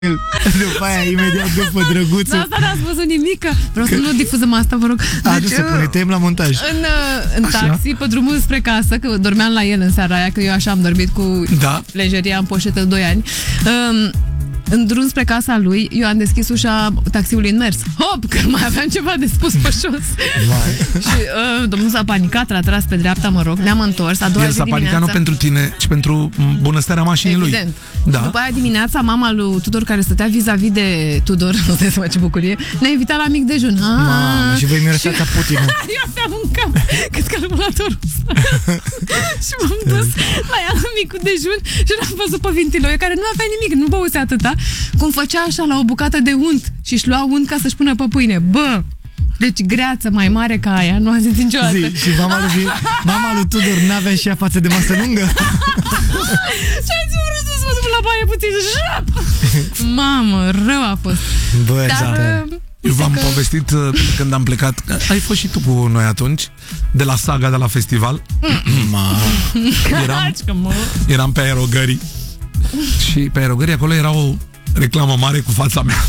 După aia, imediat după Drăguțul. Da, asta n-ați văzut nimic. Vreau să nu difuzăm asta, vă rog. Nu se pune, tăiem la montaj. În taxi, pe drumul spre casă, că dormeam la el în seara aia, că eu așa am dormit cu lejeria în poșetă 2 ani. În drum spre casa lui, eu am deschis ușa taxiului în mers. Hop, că mai aveam ceva de spus pe jos. Și domnul s-a panicat, l-a tras pe dreapta, mă rog, ne-am întors. A doua zi dimineața... s-a panicat nu pentru tine, ci pentru bunăstarea mașinii lui. Evident. Da. După aia dimineața, mama lui Tudor, care stătea vis-a-vis de Tudor, nu știu să mă ce bucurie, ne-a invitat la mic dejun. Mamă, și voi miroseați a Putin. Eu abia mâncam cât calculatorul și m-am dus la ea la micul dejun și l-am văzut pe Vintiloi, care nu avea nimic, nu băuse atâta, cum făcea așa la o bucată de unt și își lua unt ca să-și pună pe pâine. Bă! Deci greață mai mare ca aia, nu a zis niciodată. Și mama lui Tudor n-avea și ea față de masă lungă? Și ați vrut să mă duc la baie puțin. Mamă, rău a fost. Bă, dar... Eu v-am povestit când am plecat. Ai fost și tu cu noi atunci, de la Saga, de la festival. Eram pe Aerogării. Și pe Aerogării acolo era o reclamă mare cu fața mea.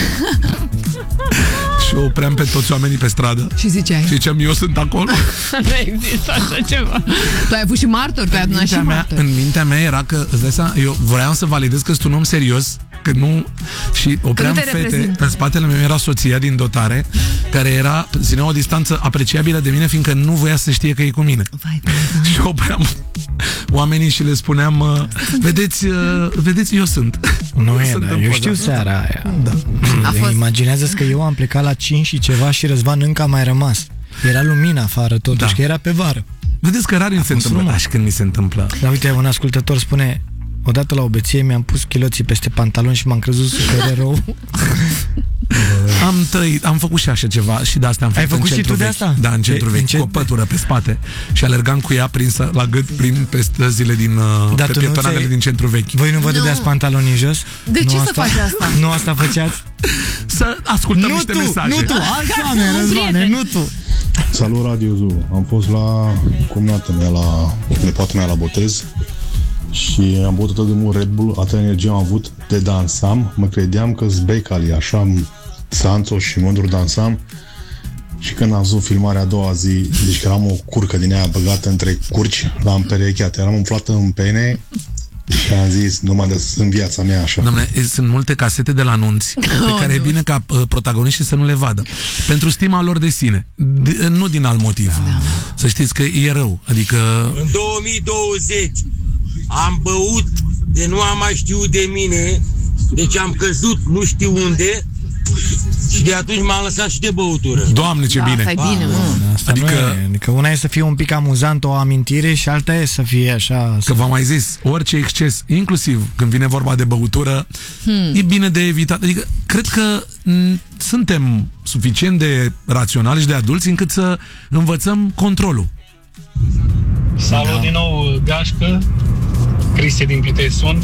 Și opream pe toți oamenii pe stradă. Și ziceai? Și ziceam, eu sunt acolo. Nu există așa ceva. Tu ai avut și martor, tu ai adunat și martor. În mintea mea era că, îți dai seama, eu vreau să validez că sunt un om serios, că nu... Și opream fete. În spatele meu era soția din dotare, care ținea o distanță apreciabilă de mine, fiindcă nu voia să știe că e cu mine. Și opream oamenii și le spuneam, vedeți, eu sunt. Nu e, dar eu știu seara aia. Da. Imaginează-ți că eu am plecat la 5 și ceva și Răzvan încă a mai rămas. Era lumină afară totuși, că era pe vară. Vedeți că rar mi se întâmplă și când mi se întâmplă. Dar uite, un ascultător spune: odată la o beție mi-am pus chiloții peste pantaloni și m-am crezut supererou. Am făcut și așa ceva și de asta am făcut. Ai făcut și tu de asta? Da, în centru vechi, cu o pătură pe spate și alergam cu ea prinsă la gât pe străzile pe pietonalele din centru vechi. Voi nu vă dădeați pantalonii în jos? De ce să faci asta? Nu asta făceați? Să ascultăm niște mesaje. Nu tu, alți oameni, Răzvane, nu tu. Salut, Radio Zulu. Am fost la cumnata mea, la nepoata mea la botez și am băut atât de mult Red Bull, atâta energie am avut de dansam, mă credeam că-s becali, așa, Sanțo și mândru dansam. Și când am văzut filmarea a doua zi, deci că eram o curcă din aia băgată între curci, l-am perecheat, eram umflat în pene și am zis, nu mă des în viața mea așa. Doamne, sunt multe casete de la anunți pe care e bine ca protagoniștii să nu le vadă. Pentru stima lor de sine, nu din alt motiv. Să știți că e rău, adică... În 2020 am băut de nu am mai știut de mine, deci am căzut nu știu unde și de atunci m-am lăsat și de băutură. Doamne, ce bine! Asta e bine, adică una e să fie un pic amuzant, o amintire, și alta e să fie așa... Că v-am mai zis, orice exces, inclusiv când vine vorba de băutură, e bine de evitat. Adică cred că suntem suficient de raționali și de adulți încât să învățăm controlul. Salut din nou, Gașcă, Cristi din Pitești sunt.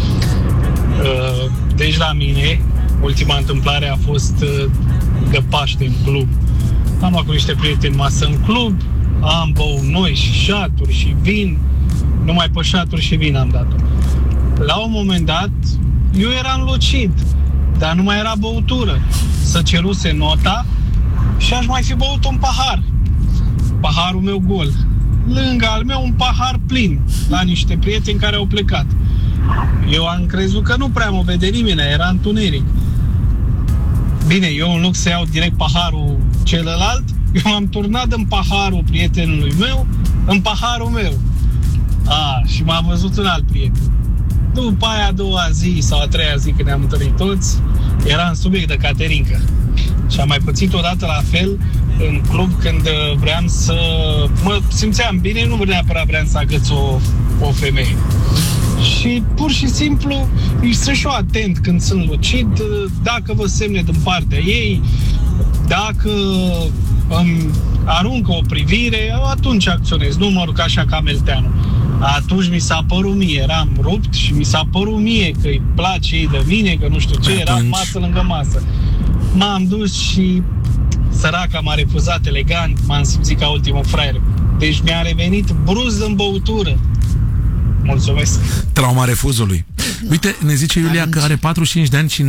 Deci la mine, ultima întâmplare a fost de Paște în club. Am luat cu niște prieteni masă în club, am băut noi și șaturi și vin, numai pe șaturi și vin am dat-o. La un moment dat, eu eram lucid, dar nu mai era băutură. Să ceruse nota și aș mai fi băut un pahar. Paharul meu gol. Lângă al meu un pahar plin, la niște prieteni care au plecat. Eu am crezut că nu prea mă vede nimeni, era întuneric. Bine, eu în loc să iau direct paharul celălalt, eu am turnat în paharul prietenului meu, în paharul meu. Și m-a văzut un alt prieten. După aia a doua zi sau a treia zi când ne-am întâlnit toți, era în subiect de caterincă. Și am mai pățit odată la fel în club când vreau să... Mă simțeam bine, nu neapărat vreau să agăț o femeie. Și pur și simplu sunt și eu atent când sunt lucid, dacă vă semne din partea ei, dacă îmi aruncă o privire, atunci acționez, nu mă rog așa ca Melteanu. Atunci mi s-a părut mie, eram rupt și mi s-a părut mie că îi place ei de mine, că nu știu ce, eram masă lângă masă. M-am dus și săraca m-a refuzat elegant, m-am simțit ca ultimul fraier. Deci mi-a revenit brusc în băutură. Mulțumesc. Trauma refuzului. Uite, ne zice Iulia că are 45 de ani și